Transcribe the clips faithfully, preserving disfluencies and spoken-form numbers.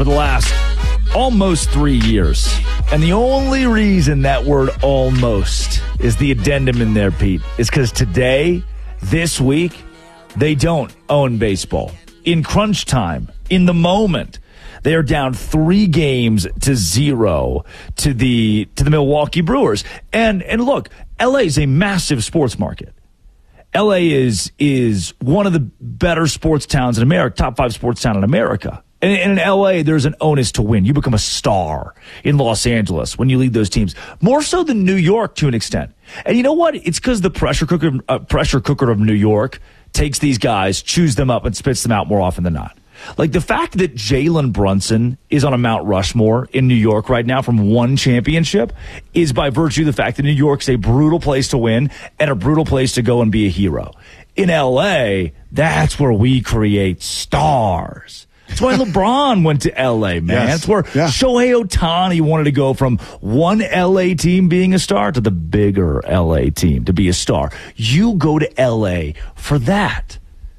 for the last almost three years. And the only reason that word almost is the addendum in there, Pete, is because today, this week, they don't own baseball. In crunch time, in the moment, they are down three games to zero to the to the Milwaukee Brewers. And and look, L A is a massive sports market. L A is is one of the better sports towns in America, top five sports town in America. And, and in L A, there's an onus to win. You become a star in Los Angeles when you lead those teams, more so than New York to an extent. And you know what? It's because the pressure cooker, uh, pressure cooker of New York takes these guys, chews them up, and spits them out more often than not. Like the fact that Jalen Brunson is on a Mount Rushmore in New York right now from one championship is by virtue of the fact that New York's a brutal place to win and a brutal place to go and be a hero. In L A, that's where we create stars. That's why LeBron went to L A, man. Yes. That's where yeah. Shohei Ohtani wanted to go from one L A team being a star to the bigger L A team to be a star. You go to L A for that.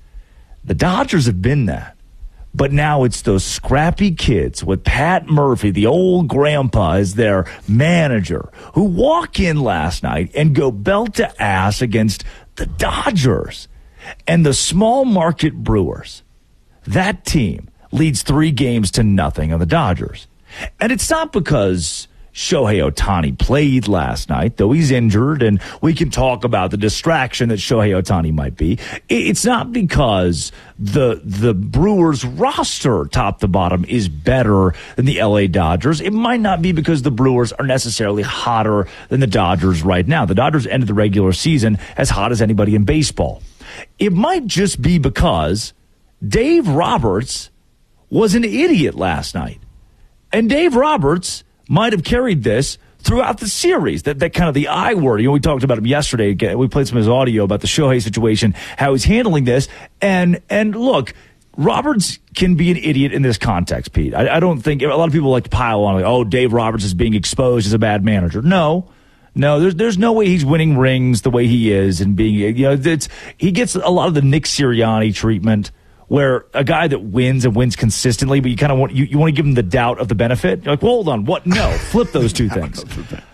The Dodgers have been that. But now it's those scrappy kids with Pat Murphy, the old grandpa, as their manager, who walk in last night and go belt to ass against the Dodgers and the small market Brewers. That team leads three games to nothing on the Dodgers. And it's not because Shohei Ohtani played last night, though he's injured, and we can talk about the distraction that Shohei Ohtani might be. It's not because the the Brewers roster, top to bottom, is better than the L A Dodgers. It might not be because the Brewers are necessarily hotter than the Dodgers right now. The Dodgers ended the regular season as hot as anybody in baseball. It might just be because Dave Roberts was an idiot last night. And Dave Roberts might have carried this throughout the series. That that kind of the I word. You know, we talked about him yesterday. We played some of his audio about the Shohei situation, how he's handling this. And and look, Roberts can be an idiot in this context, Pete. I, I don't think a lot of people like to pile on, like, oh, Dave Roberts is being exposed as a bad manager. No. No, there's there's no way he's winning rings the way he is and being, you know, it's he gets a lot of the Nick Sirianni treatment, where a guy that wins and wins consistently, but you kind of want you, you want to give him the doubt of the benefit. You're like, well, hold on, what? No, flip those two things.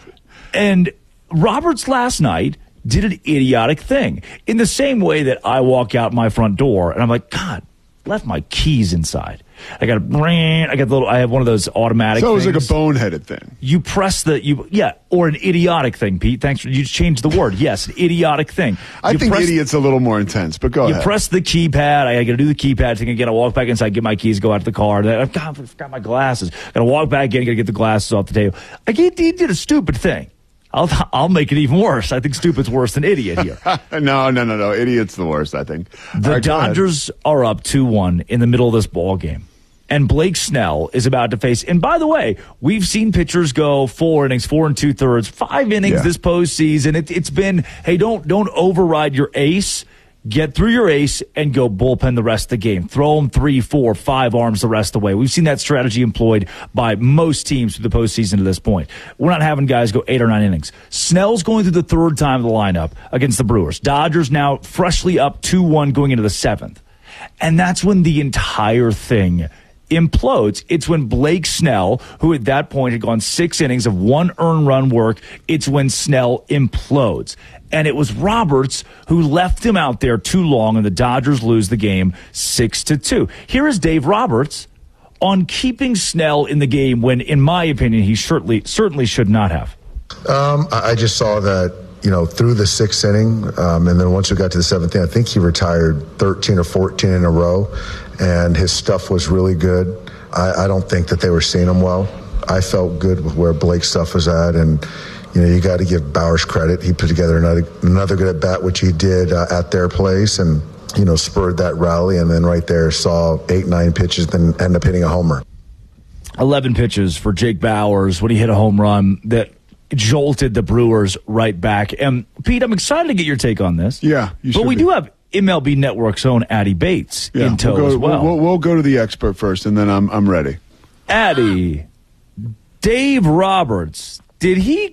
And Roberts last night did an idiotic thing in the same way that I walk out my front door and I'm like, God, left my keys inside. I got a brand. I got the little. I have one of those automatic. So it was things. like a boneheaded thing. You press the you yeah, or an idiotic thing, Pete. Thanks for you changed the word. Yes, an idiotic thing. I you think press, idiot's a little more intense, but go you ahead. You press the keypad. I got to do the keypad thing again. I walk back inside, get my keys, go out to the car. Then I've got, I forgot my glasses. Got to walk back in, got to get the glasses off the table. I get he did a stupid thing. I'll I'll make it even worse. I think stupid's worse than idiot here. no, no, no, no. Idiot's the worst, I think. The right, Dodgers are up two one in the middle of this ball game. And Blake Snell is about to face, and by the way, we've seen pitchers go four innings, four and two thirds, five innings yeah. this postseason. It, it's been, hey, don't don't override your ace. Get through your ace and go bullpen the rest of the game. Throw them three, four, five arms the rest of the way. We've seen that strategy employed by most teams through the postseason to this point. We're not having guys go eight or nine innings. Snell's going through the third time of the lineup against the Brewers. Dodgers now freshly up two one going into the seventh. And that's when the entire thing implodes. It's when Blake Snell, who at that point had gone six innings of one earned run work, it's when Snell implodes. And it was Roberts who left him out there too long, and the Dodgers lose the game six to two. Here is Dave Roberts on keeping Snell in the game when, in my opinion, he certainly certainly should not have. Um, I just saw that, you know, through the sixth inning, um, and then once we got to the seventh inning, I think he retired thirteen or fourteen in a row, and his stuff was really good. I, I don't think that they were seeing him well. I felt good with where Blake's stuff was at, and, you know, you got to give Bowers credit. He put together another, another good at-bat, which he did uh, at their place, and, you know, spurred that rally, and then right there saw eight, nine pitches, then end up hitting a homer. eleven pitches for Jake Bowers when he hit a home run that jolted the Brewers right back. And, Pete, I'm excited to get your take on this. Yeah, you should But we be. do have M L B Network's own Addy Bates yeah, in tow we'll go, as well. We'll, we'll go to the expert first, and then I'm I'm ready. Addy, Dave Roberts, did he